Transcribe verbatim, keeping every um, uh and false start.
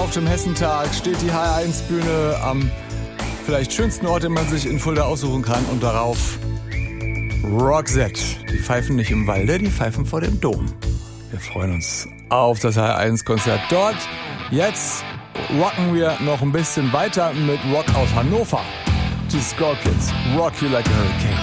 auf dem Hessentag steht die H R eins Bühne am vielleicht schönsten Ort, den man sich in Fulda aussuchen kann. Und darauf Roxette. Die pfeifen nicht im Walde, die pfeifen vor dem Dom. Wir freuen uns auf das H R eins Konzert dort. Jetzt rocken wir noch ein bisschen weiter mit Rock aus Hannover. Die Scorpions, Rock You Like a Hurricane.